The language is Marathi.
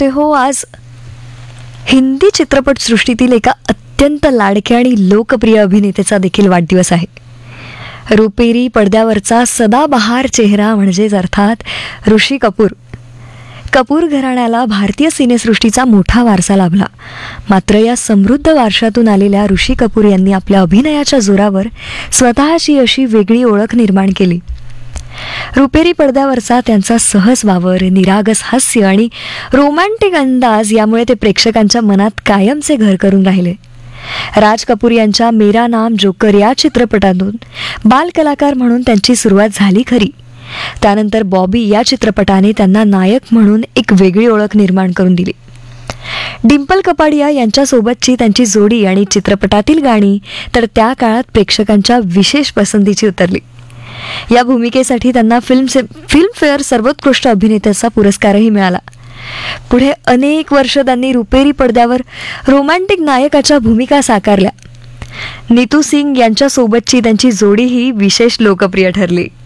श्रोते हो, आज हिंदी चित्रपटसृष्टीतील एका अत्यंत लाडक्या आणि लोकप्रिय अभिनेत्याचा देखील वाढदिवस आहे. रुपेरी पडद्यावरचा सदाबहार चेहरा म्हणजेच अर्थात ऋषी कपूर. कपूर घराण्याला भारतीय सिनेसृष्टीचा मोठा वारसा लाभला. मात्र या समृद्ध वारशातून आलेल्या ऋषी कपूर यांनी आपल्या अभिनयाच्या जोरावर स्वतःची अशी वेगळी ओळख निर्माण केली. रुपेरी पडद्यावरचा त्यांचा सहज वावर, निरागस हास्य आणि रोमॅन्टिक अंदाज यामुळे ते प्रेक्षकांच्या मनात कायमचे घर करून राहिले. राज कपूर यांच्या मेरा नाम जोकर या चित्रपटातून बालकलाकार म्हणून त्यांची सुरुवात झाली खरी. त्यानंतर बॉबी या चित्रपटाने त्यांना नायक म्हणून एक वेगळी ओळख निर्माण करून दिली. डिंपल कपाडिया यांच्यासोबतची त्यांची जोडी आणि चित्रपटातील गाणी तर त्या काळात प्रेक्षकांच्या विशेष पसंतीची उतरली. या भूमिकेसाठी त्यांना फिल्मफेअर सर्वोत्कृष्ट अभिनेत्याचा पुरस्कारही मिळाला. पुढे अनेक वर्ष त्यांनी रुपेरी पडद्यावर रोमॅन्टिक नायकाच्या भूमिका साकारल्या. नीतू सिंग यांच्यासोबतची त्यांची जोडी ही विशेष लोकप्रिय ठरली.